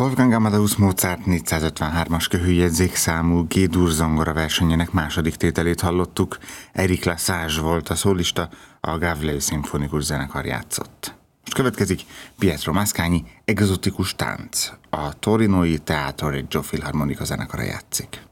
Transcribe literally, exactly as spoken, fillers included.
Wolfgang Amadeus Mozart négyszázötvenhármas köhőjegyzékszámú G-dur zongora versenyének második tételét hallottuk. Eric Lesage volt a szólista, a Gavlei Szimfonikus Zenekar játszott. Most következik Pietro Mascagni Egzotikus tánc. A torinói Teatro Regio Filharmonika zenekara játszik.